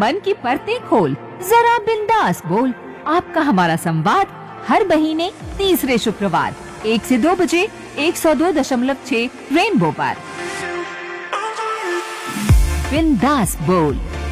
मन की परतें खोल, जरा बिंदास बोल। आपका हमारा संवाद हर महीने तीसरे शुक्रवार 1 से 2 बजे 102.6 रेनबो पर। बिंदास बोल।